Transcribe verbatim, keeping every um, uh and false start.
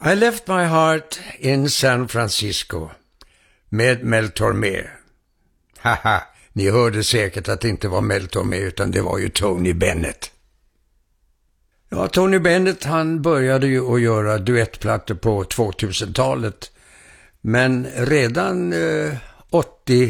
I left my heart in San Francisco med Mel Tormé. Haha, ni hörde säkert att det inte var Mel Tormé utan det var ju Tony Bennett. Ja, Tony Bennett han började ju att göra duettplattor på tvåtusentalet. Men redan eh, åttio